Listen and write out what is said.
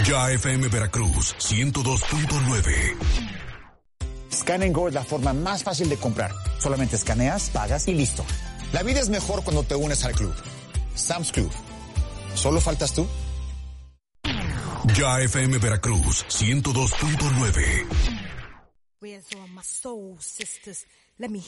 Ya FM Veracruz 102.9. Scan & Go es la forma más fácil de comprar. Solamente escaneas, pagas y listo. La vida es mejor cuando te unes al club. Sam's Club. ¿Solo faltas tú? Ya FM Veracruz 102.9.